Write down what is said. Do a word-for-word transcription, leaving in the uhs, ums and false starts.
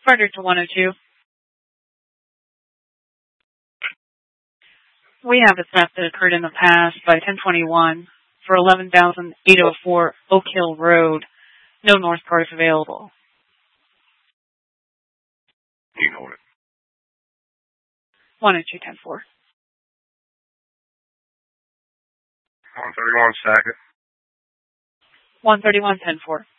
Frederick to one oh two. We have a theft that occurred in the past by ten twenty-one for eleven thousand eight hundred four Oak Hill Road. No north cars available. You know it. one oh two ten four. one thirty-one second. one thirty-one ten four.